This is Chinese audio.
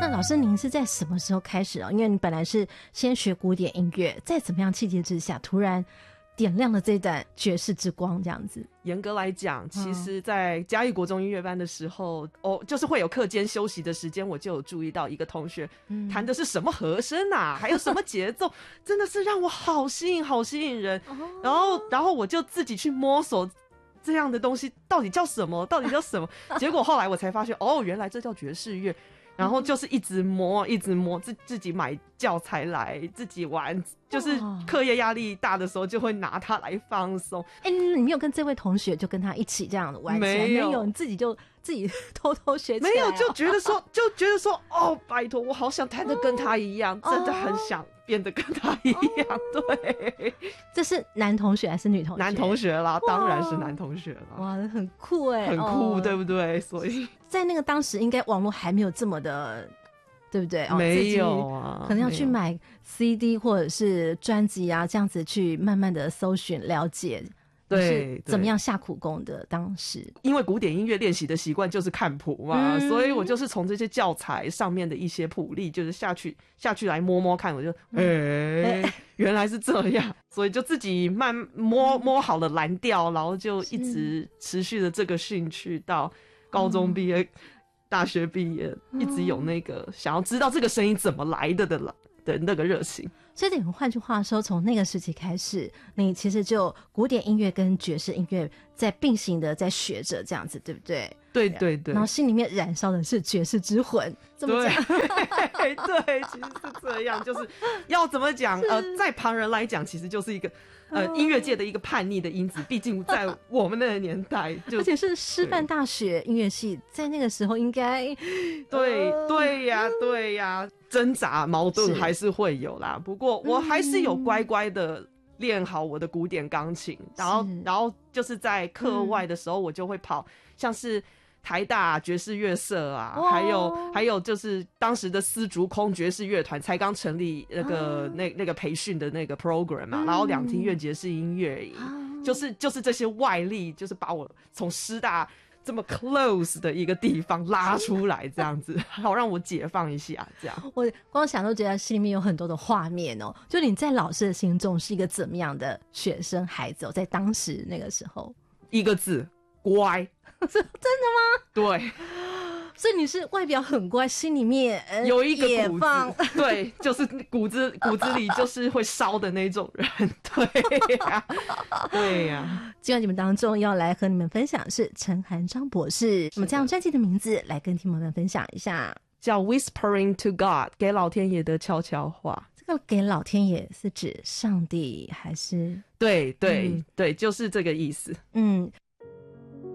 那老师您是在什么时候开始因为你本来是先学古典音乐，在怎么样契机之下突然点亮了这盏爵士之光这样子？ 严格来讲，其实在嘉义国中音乐班的时候，就是会有课间休息的时间，我就有注意到一个同学弹的是什么和声啊，还有什么节奏，真的是让我好吸引人。然后我就自己去摸索这样的东西到底叫什么，结果后来我才发现，原来这叫爵士乐。然后就是一直摸，自己买教材来，自己玩，就是课业压力大的时候就会拿它来放松。 你没有跟这位同学就跟他一起这样的玩起来？没有，你自己偷偷学起来？ 没有，就觉得说，拜托，我好想弹得跟他一样，真的很想变得跟他一样。对， 这是男同学还是女同学？ 男同学啦，当然是男同学啦。 哇，很酷很酷，对不对？所以在那个当时应该网络还没有这么的，对不对？ 没有啊， 可能要去买 CD 或者是专辑啊，这样子去慢慢的搜寻了解。对，怎么样下苦功的？当时因为古典音乐练习的习惯就是看谱嘛，所以我就是从这些教材上面的一些谱例，就是下去来摸摸看，我就原来是这样，所以就自己摸好了蓝调，然后就一直持续的这个兴趣到高中毕业、大学毕业，一直有那个想要知道这个声音怎么来的那个热情。 所以等于换句话说，从那个时期开始，你其实就古典音乐跟爵士音乐在并行的在学着这样子，对不对？ 对对对。 然后心里面燃烧的是爵士之魂，这么讲？ 对，其实是这样，就是要怎么讲？在旁人来讲，其实就是一个音乐界的一个叛逆的因子。毕竟在我们那个年代，而且是师范大学音乐系，在那个时候应该对呀。挣扎矛盾还是会有啦，不过我还是有乖乖的练好我的古典钢琴，然后就是在课外的时候，我就会跑，像是台大爵士乐社啊，还有就是当时的丝竹空爵士乐团才刚成立那个培训的那个 program 嘛，然后2厅院爵士音乐营，就是这些外力，就是把我从师大这么 close 的一个地方拉出来，这样子好让我解放一下。这样我光想都觉得心里面有很多的画面哦。就你在老师的心中是一个怎么样的学生孩子在当时那个时候？ 一个字，乖。 真的吗？ 对。 所以你是外表很乖，心里面有一个骨子，对，就是骨子里就是会烧的那种人。对呀。 今晚节目当中要来和你们分享的是陈函章博士，我们这样专辑的名字来跟听众们分享一下， 叫 Whispering to God， 给老天爷的悄悄话。 这个给老天爷是指上帝还是？ 对，就是这个意思。